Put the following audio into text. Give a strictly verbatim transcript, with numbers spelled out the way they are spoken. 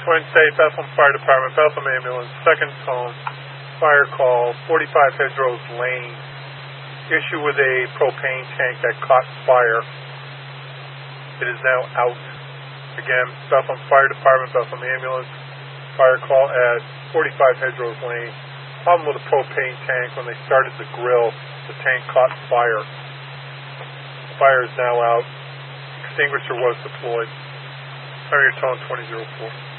Wednesday, Bethlehem Fire Department, Bethlehem Ambulance, second phone, fire call, forty-five Hedgerows Lane. Issue with a propane tank that caught fire. It is now out. Again, Bethlehem Fire Department, Bethlehem Ambulance, fire call at forty-five Hedgerows Lane. Problem with the propane tank, when they started the grill, the tank caught fire. The fire is now out. Extinguisher was deployed. Turn your tone twenty oh four.